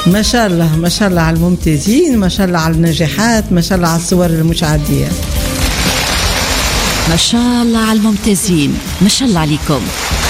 ما شاء الله ما شاء الله على الممتازين، ما شاء الله على النجاحات، ما شاء الله على الصور المتعدية. ما شاء الله على الممتازين، ما شاء الله عليكم.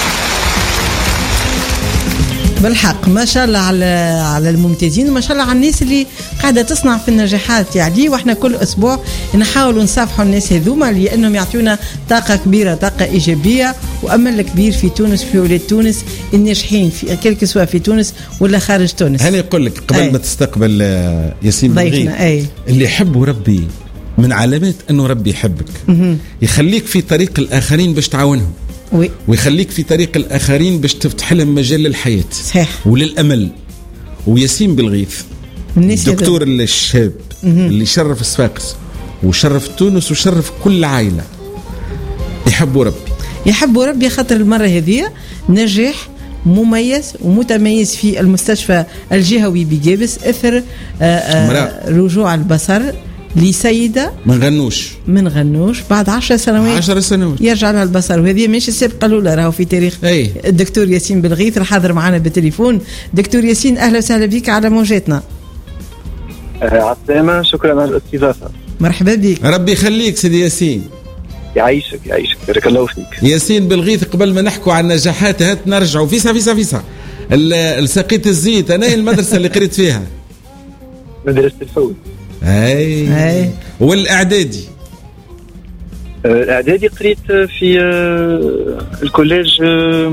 بالحق ما شاء الله على الممتازين، وما شاء الله على الناس اللي قاعدة تصنع في النجاحات يعني. واحنا كل أسبوع نحاول نصافحوا الناس هذوما لأنهم يعطيونا طاقة كبيرة، طاقة إيجابية وأمل كبير في تونس، في ولاد تونس الناجحين في كل سواء في تونس ولا خارج تونس. أنا أقول لك قبل ما تستقبل ياسين بلغيث، اللي يحبه ربي من علامات أنه ربي يحبك، يخليك في طريق الآخرين باش تعاونهم، ويخليك في طريق الآخرين باش تفتح لهم مجال للحياة صحيح وللأمل. وياسين بلغيث الدكتور الشاب اللي شرف الصفاقس وشرف تونس وشرف كل عائلة، يحبوا ربي خاطر المرة هذه نجاح مميز ومتميز في المستشفى الجهوي بجابس اثر رجوع البصر لسيدة من غنوش بعد 10 سنوات يرجع لها البصر، وهذه ماشي سابقة الأولى، راهو في تاريخ الدكتور ياسين بلغيث الحاضر معنا بالتليفون. دكتور ياسين أهلا وسهلا بك على موجاتنا. عسلامة، شكرا على الاستضافة. مرحبا بك. ربي يخليك سيدي ياسين. يعيشك بارك الله فيك. ياسين بلغيث قبل ما نحكوا عن النجاحات هات نرجعوا فيسا السقيت الزيت. أنا المدرسة اللي قريت فيها مدرسة الفوز. أي. والإعدادي الإعدادي قريت في الكوليج